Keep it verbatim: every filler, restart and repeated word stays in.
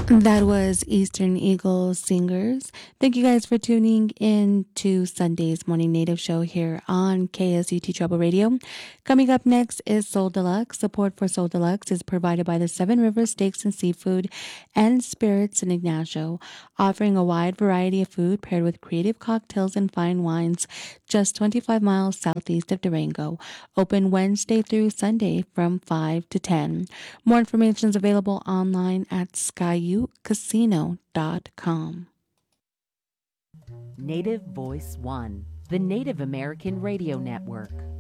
That was Eastern Eagle Singers. Thank you guys for tuning in to Sunday's Morning Native Show here on K S U T Trouble Radio. Coming up next is Soul Deluxe. Support for Soul Deluxe is provided by the Seven Rivers Steaks and Seafood and Spirits in Ignacio, offering a wide variety of food paired with creative cocktails and fine wines just twenty-five miles southeast of Durango. Open Wednesday through Sunday from five to ten. More information is available online at skyu casino dot com. Native Voice One, the Native American Radio Network.